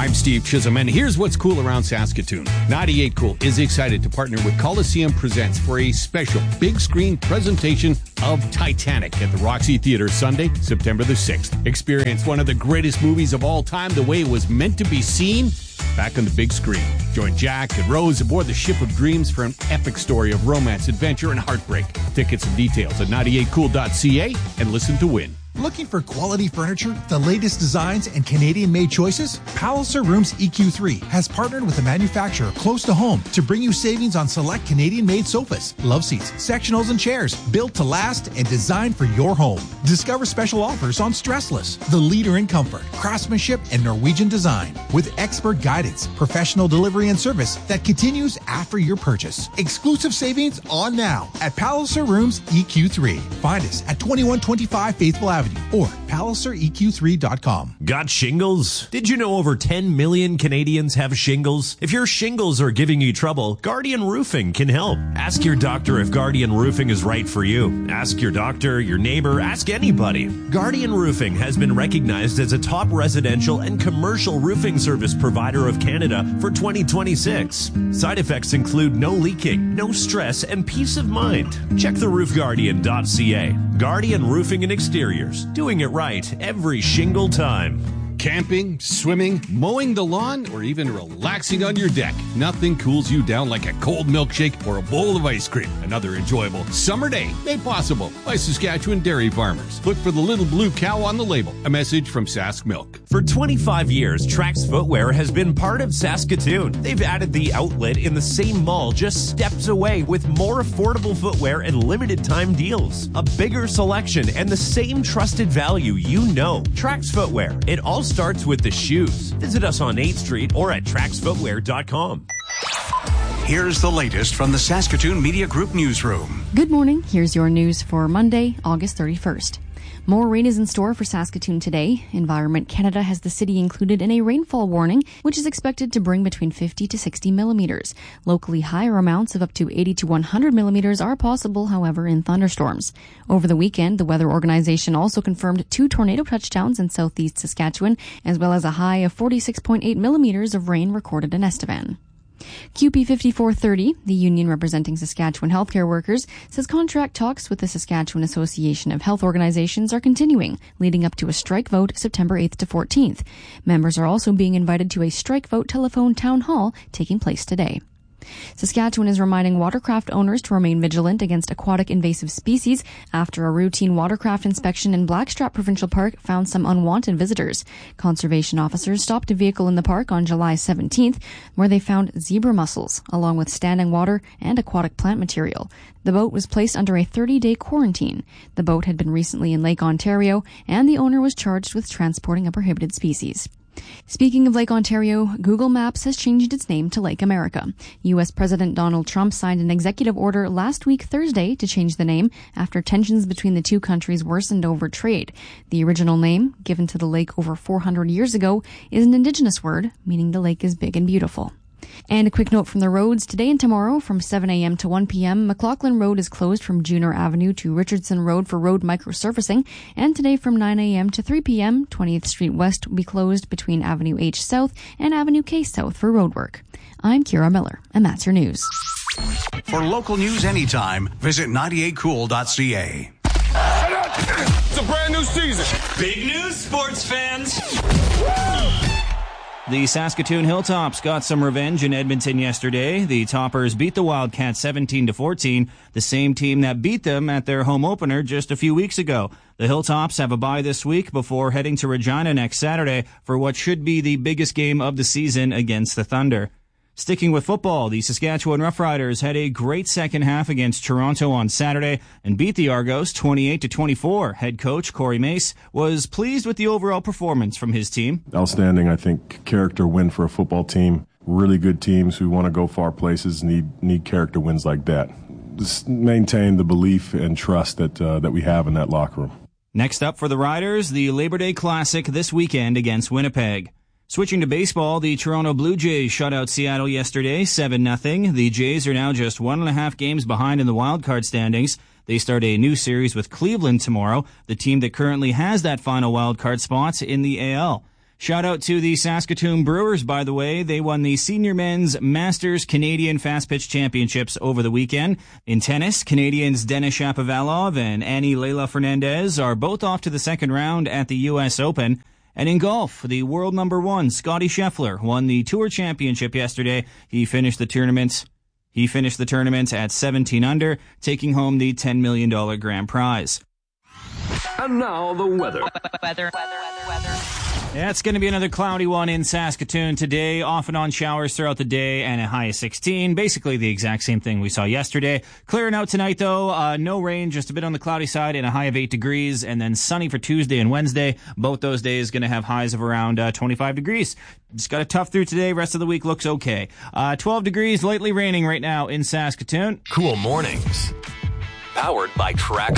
I'm Steve Chisholm, and here's what's cool around Saskatoon. 98 Cool is excited to partner with Coliseum Presents for a special big screen presentation of Titanic at the Roxy Theatre Sunday, September the 6th. Experience one of the greatest movies of all time the way it was meant to be seen back on the big screen. Join Jack and Rose aboard the Ship of Dreams for an epic story of romance, adventure, and heartbreak. Tickets and details at 98cool.ca and listen to win. Looking for quality furniture, the latest designs, and Canadian-made choices? Palliser Rooms EQ3 has partnered with a manufacturer close to home to bring you savings on select Canadian-made sofas, love seats, sectionals, and chairs built to last and designed for your home. Discover special offers on Stressless, the leader in comfort, craftsmanship, and Norwegian design, with expert guidance, professional delivery, and service that continues after your purchase. Exclusive savings on now at Palliser Rooms EQ3. Find us at 2125 Faithful Avenue or PalliserEQ3.com. Got shingles? Did you know over 10 million Canadians have shingles? If your shingles are giving you trouble, Guardian Roofing can help. Ask your doctor if Guardian Roofing is right for you. Ask your doctor, your neighbor, ask anybody. Guardian Roofing has been recognized as a top residential and commercial roofing service provider of Canada for 2026. Side effects include no leaking, no stress, and peace of mind. Check theroofguardian.ca. Guardian Roofing and Exteriors. Doing it right every shingle time. Camping, swimming, mowing the lawn, or even relaxing on your deck. Nothing cools you down like a cold milkshake or a bowl of ice cream. Another enjoyable summer day made possible by Saskatchewan dairy farmers. Look for the little blue cow on the label. A message from Sask Milk. For 25 years, Trax Footwear has been part of Saskatoon. They've added the outlet in the same mall just steps away with more affordable footwear and limited time deals. A bigger selection and the same trusted value you know. Trax Footwear. It all starts with the shoes. Visit us on 8th Street or at traxfootwear.com. Here's the latest from the Saskatoon Media Group newsroom. Good morning. Here's your news for Monday, August 31st. More rain is in store for Saskatoon today. Environment Canada has the city included in a rainfall warning, which is expected to bring between 50 to 60 millimeters. Locally higher amounts of up to 80 to 100 millimeters are possible, however, in thunderstorms. Over the weekend, the weather organization also confirmed 2 tornado touchdowns in southeast Saskatchewan, as well as a high of 46.8 millimeters of rain recorded in Estevan. QP 5430, the union representing Saskatchewan healthcare workers, says contract talks with the Saskatchewan Association of Health Organizations are continuing, leading up to a strike vote September 8th to 14th. Members are also being invited to a strike vote telephone town hall taking place today. Saskatchewan is reminding watercraft owners to remain vigilant against aquatic invasive species after a routine watercraft inspection in Blackstrap Provincial Park found some unwanted visitors. Conservation officers stopped a vehicle in the park on July 17th where they found zebra mussels, along with standing water and aquatic plant material. The boat was placed under a 30-day quarantine. The boat had been recently in Lake Ontario, and the owner was charged with transporting a prohibited species. Speaking of Lake Ontario, Google Maps has changed its name to Lake America. U.S. President Donald Trump signed an executive order last week Thursday to change the name after tensions between the two countries worsened over trade. The original name, given to the lake over 400 years ago, is an Indigenous word, meaning the lake is big and beautiful. And a quick note from the roads. Today and tomorrow from 7 a.m. to 1 p.m., McLaughlin Road is closed from Junior Avenue to Richardson Road for road microsurfacing. And today from 9 a.m. to 3 p.m., 20th Street West will be closed between Avenue H South and Avenue K South for roadwork. I'm Kira Miller, and that's your news. For local news anytime, visit 98cool.ca. It's a brand new season. Big news, sports fans. The Saskatoon Hilltops got some revenge in Edmonton yesterday. The Toppers beat the Wildcats 17-14, the same team that beat them at their home opener just a few weeks ago. The Hilltops have a bye this week before heading to Regina next Saturday for what should be the biggest game of the season against the Thunder. Sticking with football, the Saskatchewan Roughriders had a great second half against Toronto on Saturday and beat the Argos 28-24. Head coach Corey Mace was pleased with the overall performance from his team. Outstanding, I think, character win for a football team. Really good teams who want to go far places need character wins like that. Just maintain the belief and trust that we have in that locker room. Next up for the Riders, the Labor Day Classic this weekend against Winnipeg. Switching to baseball, the Toronto Blue Jays shut out Seattle yesterday 7-0. The Jays are now just 1.5 games behind in the wildcard standings. They start a new series with Cleveland tomorrow, the team that currently has that final wildcard spot in the AL. Shout out to the Saskatoon Brewers, by the way. They won the Senior Men's Masters Canadian Fast Pitch Championships over the weekend. In tennis, Canadians Denis Shapovalov and Annie Leila Fernandez are both off to the second round at the U.S. Open. And in golf, the world number one, Scottie Scheffler, won the Tour Championship yesterday. He finished the tournament at 17 under, taking home the $10 million grand prize. And now the weather. Yeah, it's going to be another cloudy one in Saskatoon today. Off and on showers throughout the day and a high of 16. Basically the exact same thing we saw yesterday. Clearing out tonight, though. No rain, just a bit on the cloudy side and a high of 8 degrees. And then sunny for Tuesday and Wednesday. Both those days going to have highs of around 25 degrees. Just got to tough through today. Rest of the week looks okay. 12 degrees, lightly raining right now in Saskatoon. Cool mornings. Powered by Track